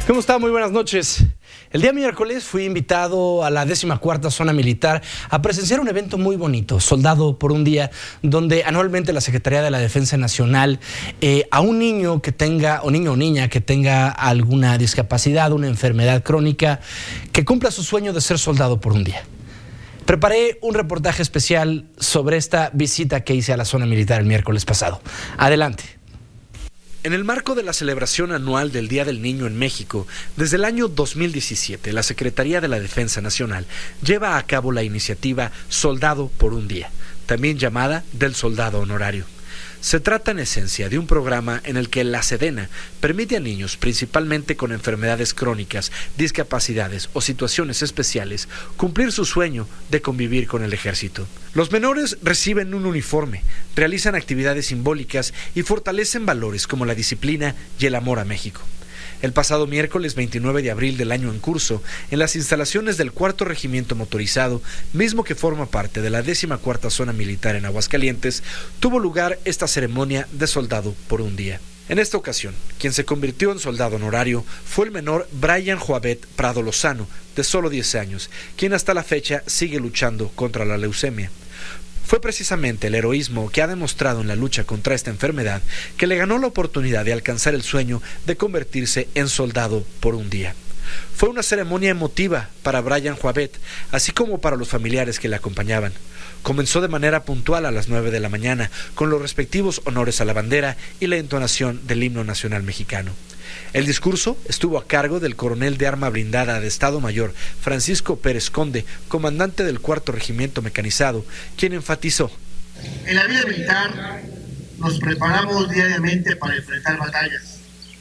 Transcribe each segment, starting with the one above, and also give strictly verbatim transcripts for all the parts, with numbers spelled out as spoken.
¿Cómo está? Muy buenas noches. El día miércoles fui invitado a la décima cuarta Zona Militar a presenciar un evento muy bonito, Soldado por un Día, donde anualmente la Secretaría de la Defensa Nacional eh, a un niño que tenga, o niño o niña que tenga alguna discapacidad, una enfermedad crónica, que cumpla su sueño de ser soldado por un día. Preparé un reportaje especial sobre esta visita que hice a la Zona Militar el miércoles pasado. Adelante. En el marco de la celebración anual del Día del Niño en México, desde el año dos mil diecisiete, la Secretaría de la Defensa Nacional lleva a cabo la iniciativa Soldado por un Día, también llamada del Soldado Honorario. Se trata en esencia de un programa en el que la Sedena permite a niños, principalmente con enfermedades crónicas, discapacidades o situaciones especiales, cumplir su sueño de convivir con el ejército. Los menores reciben un uniforme, realizan actividades simbólicas y fortalecen valores como la disciplina y el amor a México. El pasado miércoles veintinueve de abril del año en curso, en las instalaciones del cuarto Regimiento Motorizado, mismo que forma parte de la décima cuarta Zona Militar en Aguascalientes, tuvo lugar esta ceremonia de Soldado por un Día. En esta ocasión, quien se convirtió en soldado honorario fue el menor Brian Joabet Prado Lozano, de solo diez años, quien hasta la fecha sigue luchando contra la leucemia. Fue precisamente el heroísmo que ha demostrado en la lucha contra esta enfermedad que le ganó la oportunidad de alcanzar el sueño de convertirse en soldado por un día. Fue una ceremonia emotiva para Brian Joabet, así como para los familiares que le acompañaban. Comenzó de manera puntual a las nueve de la mañana, con los respectivos honores a la bandera y la entonación del himno nacional mexicano. El discurso estuvo a cargo del coronel de arma blindada de Estado Mayor, Francisco Pérez Conde, comandante del cuarto Regimiento Mecanizado, quien enfatizó: en la vida militar nos preparamos diariamente para enfrentar batallas.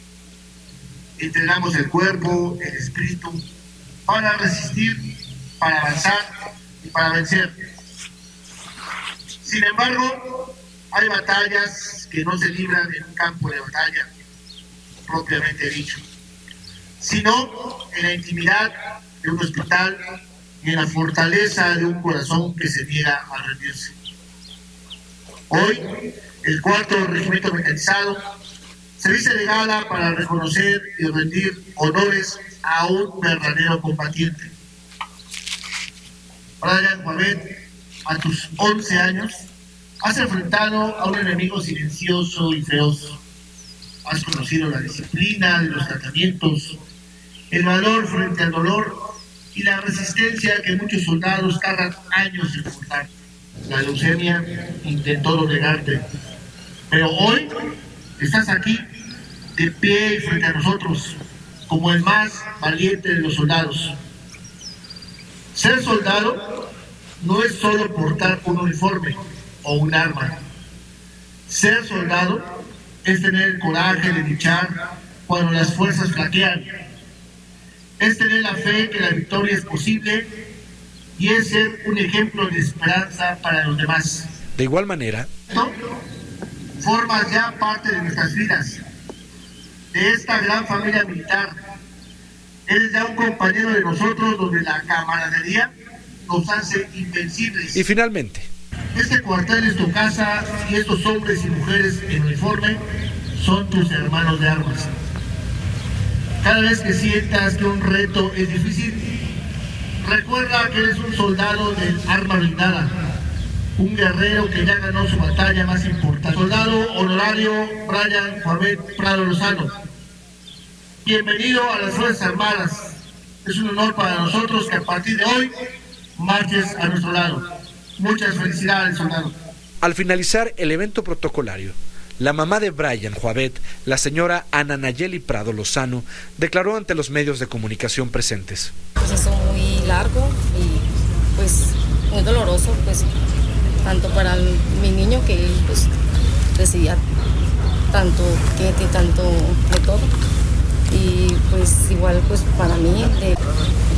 Entrenamos el cuerpo, el espíritu, para resistir, para avanzar y para vencer. Sin embargo, hay batallas que no se libran en un campo de batalla propiamente dicho, sino en la intimidad de un hospital y en la fortaleza de un corazón que se niega a rendirse. Hoy, el cuarto Regimiento Mecanizado se viste de gala para reconocer y rendir honores a un verdadero combatiente. Brian Joabet, a tus once años, has enfrentado a un enemigo silencioso y feroz. Has conocido la disciplina de los tratamientos, el valor frente al dolor y la resistencia que muchos soldados tardan años en soportar. La leucemia intentó doblegarte, pero hoy estás aquí, de pie y frente a nosotros, como el más valiente de los soldados. Ser soldado no es solo portar un uniforme o un arma. Ser soldado es tener el coraje de luchar cuando las fuerzas flaquean. Es tener la fe que la victoria es posible y es ser un ejemplo de esperanza para los demás. De igual manera, ¿no? Formas ya parte de nuestras vidas, de esta gran familia militar. Eres ya un compañero de nosotros donde la camaradería nos hace invencibles. Y finalmente, este cuartel es tu casa y estos hombres y mujeres en uniforme son tus hermanos de armas. Cada vez que sientas que un reto es difícil, recuerda que eres un soldado del arma blindada, un guerrero que ya ganó su batalla más importante. Soldado honorario Brian Joabet Prado Lozano, bienvenido a las Fuerzas Armadas. Es un honor para nosotros que a partir de hoy marches a nuestro lado. Muchas felicidades, soldado. Al finalizar el evento protocolario, la mamá de Brian Joabet, la señora Ana Nayeli Prado Lozano, declaró ante los medios de comunicación presentes: proceso muy largo y pues muy doloroso, pues tanto para mi niño, que pues recibía tanto quete, tanto de todo, y pues igual pues para mí de